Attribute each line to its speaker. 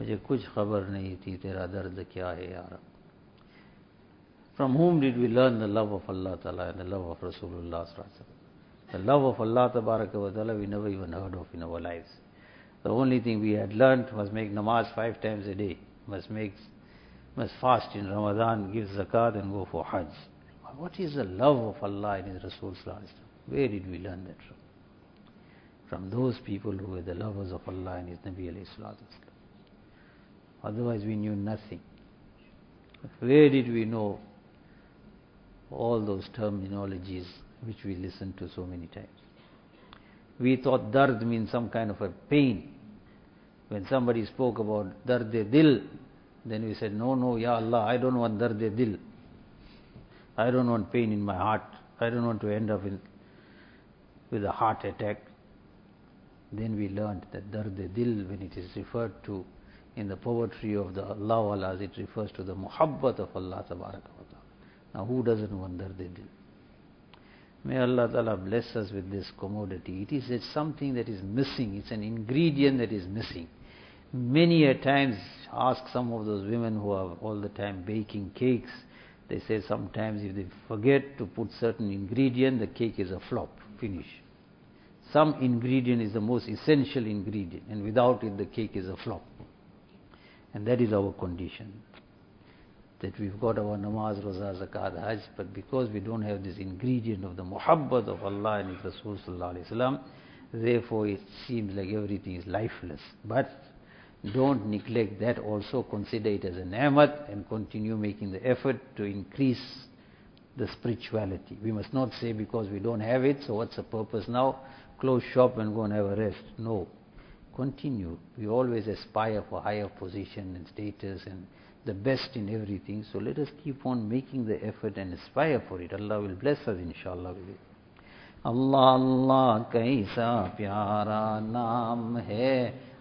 Speaker 1: मुझे कुछ खबर नहीं थी तेरा दर्द क्या है या रब. From whom did we learn the love of Allah Ta'ala and the love of Rasulullah Sallallahu Alaihi Wasallam? The love of Allah Tabaraka wa Ta'ala we never even heard of in our lives. The only thing we had learned was make namaz 5 times a day, must fast in Ramadan, give zakat and go for Hajj. What is the love of Allah and His Rasul Sallallahu Alaihi Wasallam? Where did we learn that from? From those people who were the lovers of Allah and His Nabi alayhi salatu wasallam. Otherwise we knew nothing. But where did we know all those terminologies which we listened to so many times? We thought dard means some kind of a pain. When somebody spoke about dard-e-dil, then we said, no, Ya Allah, I don't want dard-e-dil. I don't want pain in my heart. I don't want to end up with a heart attack. Then we learned that dard-e-dil, when it is referred to in the poetry of the Allah, it refers to the muhabbat of Allah Tabaraka wa Ta'ala. Now who doesn't want dard-e-dil? May Allah Ta'ala bless us with this commodity. It's something that is missing. It's an ingredient that is missing. Many a times, ask some of those women who are all the time baking cakes. They say sometimes if they forget to put certain ingredient, the cake is a flop, finish. Some ingredient is the most essential ingredient, and without it the cake is a flop. And that is our condition. That we've got our namaz, roza, zakat, hajj, but because we don't have this ingredient of the muhabbat of Allah and His Rasul Sallallahu Alaihi Wasallam, therefore it seems like everything is lifeless. But don't neglect that also, consider it as a ni'mat and continue making the effort to increase the spirituality. We must not say because we don't have it, so what's the purpose now? Close shop and go and have a rest. No. Continue. We always aspire for higher position and status and the best in everything. So let us keep on making the effort and aspire for it. Allah will bless us inshallah with it. Allah Allah kaisa pyara naam hai.